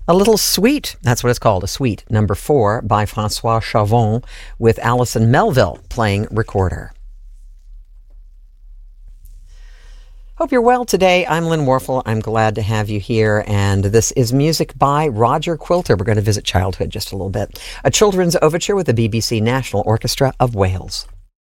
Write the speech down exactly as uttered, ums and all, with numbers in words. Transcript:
A little suite, that's what it's called, a suite, number four by Francois Chavon with Alison Melville playing recorder. Hope you're well today. I'm Lynn Warfel. I'm glad to have you here, and this is music by Roger Quilter. We're going to visit childhood just a little bit. A children's overture with the B B C National Orchestra of Wales.